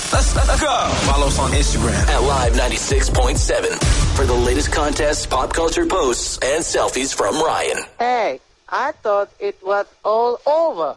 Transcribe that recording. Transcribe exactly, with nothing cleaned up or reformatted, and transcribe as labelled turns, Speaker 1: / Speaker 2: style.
Speaker 1: Let's, let's go. Follow us on Instagram
Speaker 2: at Live ninety-six point seven for the latest contests, pop culture posts, and selfies from Ryan.
Speaker 3: Hey, I thought it was all over.